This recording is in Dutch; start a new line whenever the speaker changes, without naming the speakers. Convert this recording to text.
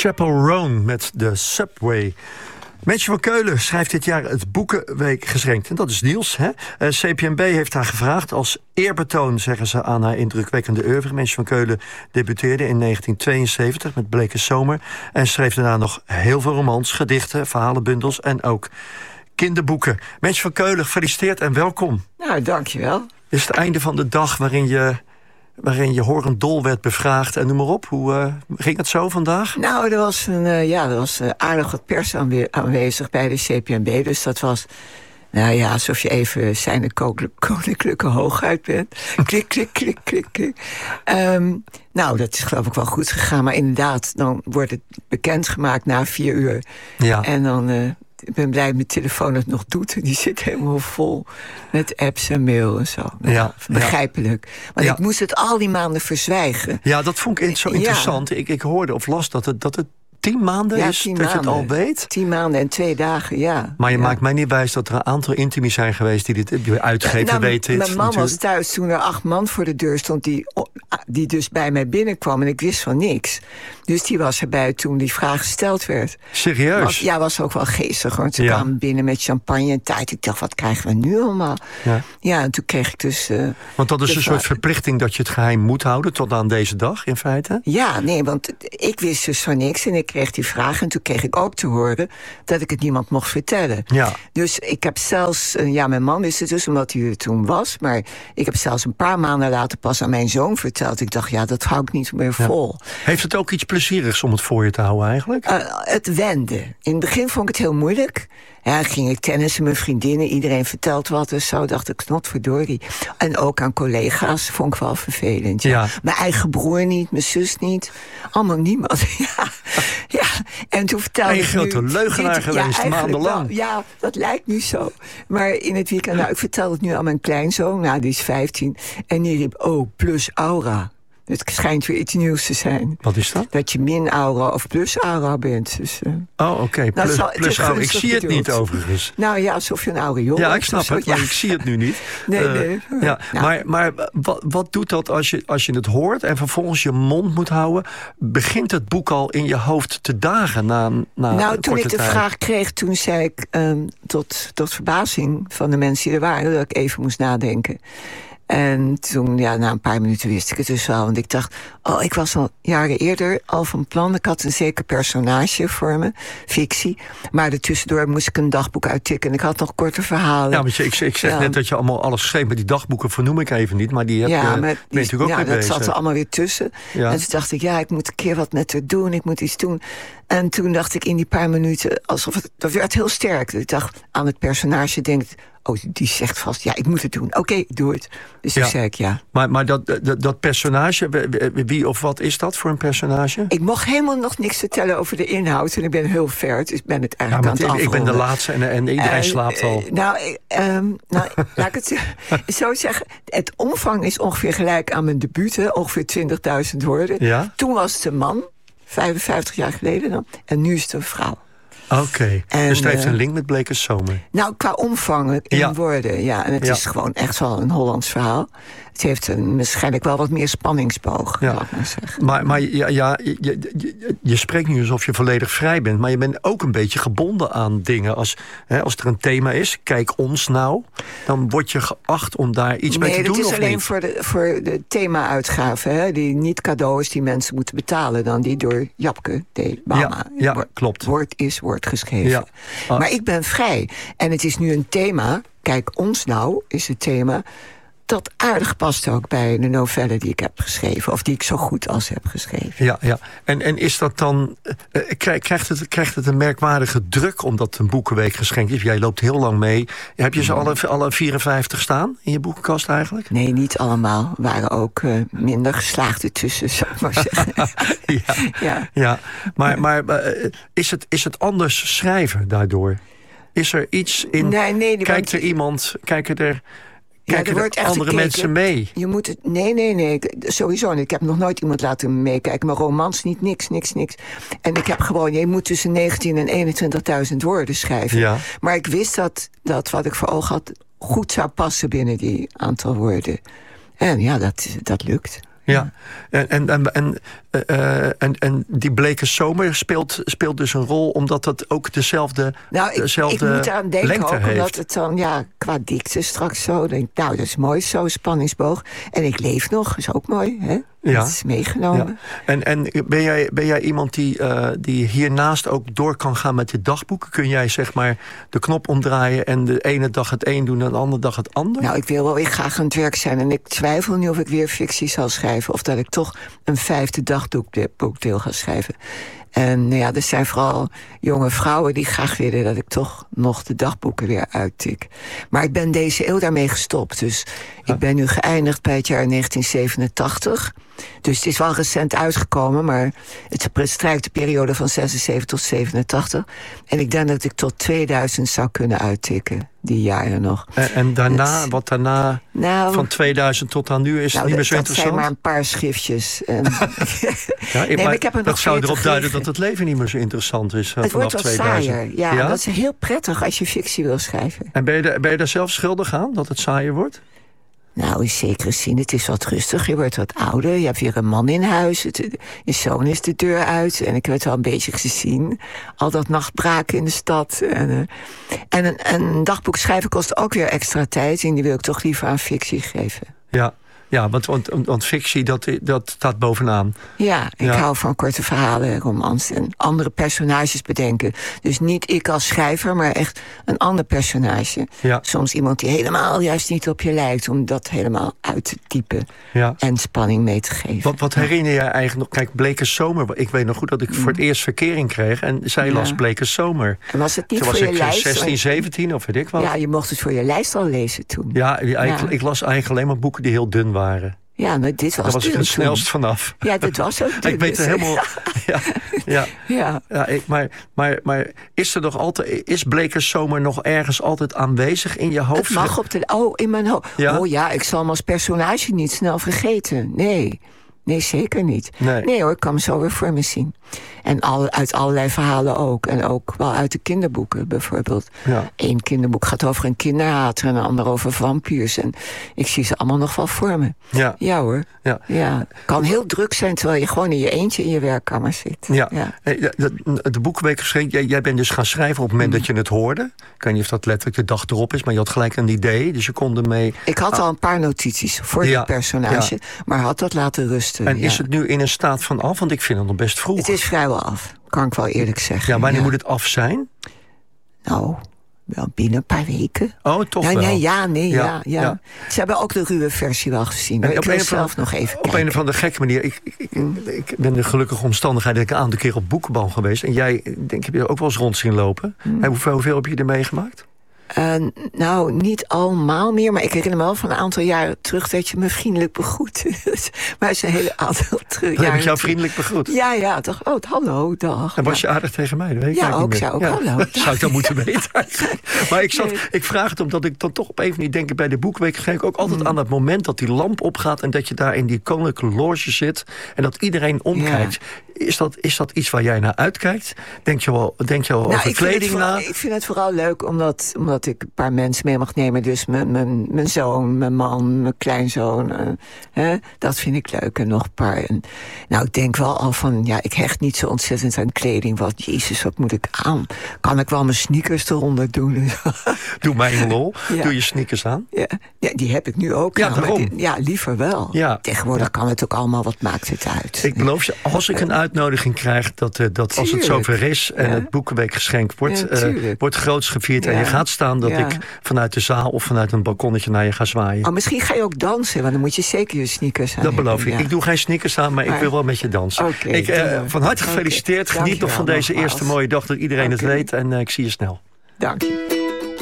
Chappell Roan met de Subway. Mensje van Keulen schrijft dit jaar het Boekenweekgeschenk. En dat is Niels. Hè? CPNB heeft haar gevraagd als eerbetoon, zeggen ze, aan haar indrukwekkende oeuvre. Mensje van Keulen debuteerde in 1972 met Bleke Zomer. En schreef daarna nog heel veel romans, gedichten, verhalenbundels en ook kinderboeken. Mensje van Keulen, gefeliciteerd en welkom.
Nou, dankjewel.
Het is het einde van de dag waarin je horendol werd bevraagd en noem maar op. Hoe ging het zo vandaag?
Nou, er was aardig wat pers aanwezig bij de CPNB. Dus dat was, nou ja, alsof je even zijn koninklijke hoogheid bent. Klik, klik, klik, klik, klik. Nou, dat is geloof ik wel goed gegaan. Maar inderdaad, dan wordt het bekendgemaakt na 4 uur. Ja. En dan... ik ben blij dat mijn telefoon het nog doet. Die zit helemaal vol met apps en mail en zo. Ja, begrijpelijk. Want ik moest het al die maanden verzwijgen.
Ja, dat vond ik zo interessant. Ja. Ik hoorde of las dat het 10 maanden is 10 dat maanden. Je het al weet.
10 maanden en 2 dagen, ja.
Maar je maakt mij niet wijs dat er een aantal intimies zijn geweest die dit uitgeven weten.
Mijn man was thuis toen er 8 man voor de deur stond die dus bij mij binnenkwam en ik wist van niks. Dus die was erbij toen die vraag gesteld werd.
Serieus?
Was ook wel geestig. Want ze kwamen binnen met champagne en taart. Ik dacht, wat krijgen we nu allemaal? Ja, en toen kreeg ik dus...
want dat is een soort verplichting dat je het geheim moet houden tot aan deze dag, in feite?
Ja, nee, want ik wist dus van niks en ik kreeg die vraag. En toen kreeg ik ook te horen dat ik het niemand mocht vertellen. Ja. Dus ik heb zelfs... mijn man wist het dus, omdat hij er toen was. Maar ik heb zelfs een paar maanden later pas aan mijn zoon verteld. Ik dacht, dat hou ik niet meer vol.
Heeft het ook iets plezierigs om het voor je te houden eigenlijk?
Het wenden. In het begin vond ik het heel moeilijk. Ja, ging ik tennissen, mijn vriendinnen, iedereen vertelt wat en zo. Dacht ik, knotverdorie. En ook aan collega's vond ik wel vervelend. Ja. Mijn eigen broer niet, mijn zus niet. Allemaal niemand. Ja. En toen vertelde ik
een grote leugenaar geweest, maandenlang.
Ja, dat lijkt nu zo. Maar in het weekend, ik vertelde het nu aan mijn kleinzoon. Nou, die is 15. En die riep, plus aura. Het schijnt weer iets nieuws te zijn.
Wat is dat?
Dat je min aura of plus aura bent. Dus,
oké. Plus aura. Ik zie het niet overigens.
Nou ja, alsof je een aureool hebt.
Ja, ik snap het, maar ik zie het nu niet.
Nee.
Ja, nou. Maar wat doet dat als je het hoort en vervolgens je mond moet houden? Begint het boek al in je hoofd te dagen na
toen ik de vraag kreeg, toen zei ik tot verbazing van de mensen die er waren, dat ik even moest nadenken. En toen, na een paar minuten wist ik het dus wel. Want ik dacht, ik was al jaren eerder al van plan. Ik had een zeker personage voor me, fictie. Maar ertussendoor moest ik een dagboek uittikken. En ik had nog korte verhalen.
Ja, want ik zeg net dat je allemaal alles schreef. Maar die dagboeken vernoem ik even niet. Maar die heb je natuurlijk ook mee bezig.
Dat zat er allemaal weer tussen. Ja. En toen dacht ik, ik moet een keer wat met haar doen. Ik moet iets doen. En toen dacht ik in die paar minuten, dat werd heel sterk. Ik dacht aan het personage, die zegt vast, ik moet het doen. Oké, ik doe het. Dus toen zei ik ja.
Maar dat personage, wie of wat is dat voor een personage?
Ik mocht helemaal nog niks vertellen over de inhoud. En ik ben heel ver, dus ik ben het eigenlijk aan het afronden.
Ik ben de laatste en iedereen slaapt al.
Laat ik het zo zeggen. Het omvang is ongeveer gelijk aan mijn debuut. Ongeveer 20.000 woorden. Ja? Toen was het een man, 55 jaar geleden dan. En nu is het een vrouw.
Oké, dus het heeft een link met Bleke Zomer.
Nou, qua omvang in woorden, ja. En het is gewoon echt wel een Hollands verhaal. Het heeft waarschijnlijk wel wat meer spanningsboog, zou ik maar zeggen.
Maar je spreekt nu alsof je volledig vrij bent. Maar je bent ook een beetje gebonden aan dingen. Als er een thema is, kijk ons nou. Dan word je geacht om daar iets mee te doen, of niet?
Nee, dat is alleen voor de thema-uitgave. Die niet cadeau is die mensen moeten betalen. Dan die door Japke de Bama.
Ja, klopt.
Wordt geschreven. Ja. Maar ik ben vrij. En het is nu een thema. Kijk ons nou, is het thema. Dat aardig past ook bij de novelle die ik heb geschreven. Of die ik zo goed als heb geschreven.
Ja. En is dat dan... Krijgt het een merkwaardige druk omdat het een boekenweekgeschenk is? Jij loopt heel lang mee. Heb je ze alle 54 staan in je boekenkast eigenlijk?
Nee, niet allemaal. Er waren ook minder geslaagde tussen, zou ik maar zeggen.
Ja. Maar is het anders schrijven daardoor? Is er iets in...
Nee,
kijkt er iemand... Kijken er andere mensen mee?
Je moet het... Nee. Sowieso niet. Ik heb nog nooit iemand laten meekijken. Maar romans niet, niks. En ik heb gewoon... Je moet tussen 19.000 en 21.000 woorden schrijven. Ja. Maar ik wist dat wat ik voor ogen had goed zou passen binnen die aantal woorden. En dat lukt.
Ja, en En die bleke zomer speelt dus een rol, omdat dat ook dezelfde
ik moet aan denken
lengte
ook,
heeft.
omdat het dan qua dikte straks zo... denk ik, dat is mooi, zo spanningsboog. En ik leef nog, is ook mooi, hè?
Ja.
Dat is meegenomen.
Ja. En ben jij iemand die hiernaast ook door kan gaan met dit dagboek? Kun jij zeg maar de knop omdraaien en de ene dag het een doen en de andere dag het ander?
Nou, ik wil wel weer graag aan het werk zijn. En ik twijfel nu of ik weer fictie zal schrijven... of dat ik toch een 5e dagboekdeel ga schrijven. En er zijn vooral jonge vrouwen die graag willen... dat ik toch nog de dagboeken weer uittik. Maar ik ben deze eeuw daarmee gestopt. Dus ik ben nu geëindigd bij het jaar 1987. Dus het is wel recent uitgekomen... maar het strijkt de periode van 76 tot 87. En ik denk dat ik tot 2000 zou kunnen uittikken. Die jaren nog.
En daarna, wat daarna van 2000 tot aan nu is het niet meer zo interessant?
Dat zijn maar een paar schriftjes. En
maar
ik heb er
dat zou erop duiden
liggen.
dat het leven niet meer zo interessant is
het
vanaf
wordt wat
2000.
saaier. Ja, dat is heel prettig als je fictie wil schrijven.
En ben je daar zelf schuldig aan, dat het saaier wordt?
Nou, in zekere zin, het is wat rustig. Je wordt wat ouder, je hebt weer een man in huis. Je zoon is de deur uit. En ik heb het wel een beetje gezien. Al dat nachtbraken in de stad. En een dagboek schrijven kost ook weer extra tijd. En die wil ik toch liever aan fictie geven.
Ja, want fictie, dat staat bovenaan.
Ja, ik hou van korte verhalen, romans en andere personages bedenken. Dus niet ik als schrijver, maar echt een ander personage.
Ja.
Soms iemand die helemaal juist niet op je lijkt... om dat helemaal uit te typen en spanning mee te geven.
Wat herinner jij eigenlijk nog? Kijk, Bleke Zomer, ik weet nog goed dat ik voor het eerst verkering kreeg... en zij las Bleke Zomer.
En was het niet
toen
voor je lijst?
Toen was ik 16, 17 of weet ik wat.
Ja, je mocht het voor je lijst al lezen toen.
Ja, ik las eigenlijk alleen maar boeken die heel dun waren.
Ja, maar dit was
daar was ik het snelst vanaf.
Ja, dit was ook dun.
Ik weet er helemaal... Maar is er nog altijd... Is Bleke Zomer nog ergens altijd aanwezig in je hoofd?
Het mag in mijn hoofd.
Ja?
Oh ja, ik zal hem als personage niet snel vergeten. Nee, zeker niet. Nee hoor, ik kan hem zo weer voor me zien. En uit allerlei verhalen ook. En ook wel uit de kinderboeken bijvoorbeeld.
Ja.
Eén kinderboek gaat over een kinderhater... en een ander over vampiers. En ik zie ze allemaal nog wel voor me. Ja hoor. Ja. Kan heel druk zijn terwijl je gewoon in je eentje in je werkkamer zit.
Ja. De Boekenweek geschreven. Jij bent dus gaan schrijven op het moment dat je het hoorde. Ik weet niet of dat letterlijk de dag erop is... maar je had gelijk een idee, dus je kon ermee...
Ik had al een paar notities voor dit personage... maar had dat laten rusten.
En is het nu in een staat van af? Want ik vind het nog best vroeg.
Het is vrijwel af, kan ik wel eerlijk zeggen.
Ja, wanneer moet het af zijn?
Nou, wel binnen een paar weken.
Oh, toch wel?
Ja. Ze hebben ook de ruwe versie wel gezien. Maar ik wil zelf nog even kijken.
Op een of andere gekke manier. Ik ben de gelukkige omstandigheid... dat ik een aantal keer op Boekenbal geweest. En jij, denk ik, heb je ook wel eens rond zien lopen. En hoeveel heb je er meegemaakt?
Nou, niet allemaal meer. Maar ik herinner me wel van een aantal jaren terug... dat je me vriendelijk begroet. Maar het is een hele aantal terug.
Heb ik jou vriendelijk begroet?
Ja, toch? Oh, hallo, dag.
En was je aardig tegen mij? Dat weet ik niet meer.
Hallo.
Zou ik dat moeten weten eigenlijk? Maar ik vraag het omdat ik dan toch op een of andere manier... denk ik bij de Boekenweek schrijf ik ook altijd aan dat moment... dat die lamp opgaat en dat je daar in die koninklijke loge zit... en dat iedereen omkijkt. Is dat iets waar jij naar uitkijkt? Denk je wel over kleding na?
Ik vind het vooral leuk omdat ik een paar mensen mee mag nemen. Dus mijn zoon, mijn man, mijn kleinzoon. Dat vind ik leuk. En nog een paar. Ik denk wel al van... ik hecht niet zo ontzettend aan kleding. Jezus, wat moet ik aan? Kan ik wel mijn sneakers eronder doen?
Doe mij een lol. Ja. Doe je sneakers aan?
Ja, die heb ik nu ook.
Ja, waarom?
Liever wel. Ja. Tegenwoordig kan het ook allemaal. Wat maakt het uit?
Ik beloof je, als ik een uitnodiging krijg... dat als het zover is en het Boekenweekgeschenk wordt groots gevierd... en je gaat staan... dat ik vanuit de zaal of vanuit een balkonnetje naar je ga zwaaien.
Oh, misschien ga je ook dansen, want dan moet je zeker je sneakers aan.
Dat beloof ik. Ja. Ik doe geen sneakers aan, maar ik wil wel met je dansen. Van harte gefeliciteerd. Geniet nog van deze eerste mooie dag dat iedereen het weet. En ik zie je snel.
Dank je.